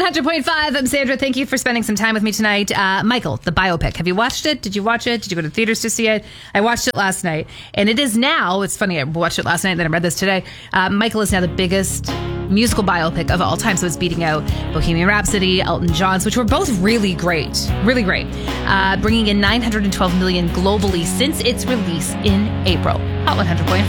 100.5. I'm Sandra. Thank you for spending some time with me tonight. Michael, the biopic. Have you watched it? Did you watch it? Did you go to the theaters to see it? I watched it last night. And it is now, it's funny, I watched it last night and then I read this today. Michael is now the biggest musical biopic of all time. So it's beating out Bohemian Rhapsody, Elton John's, which were both really great. Really great. Bringing in $912 million globally since its release in April. Hot 100.5.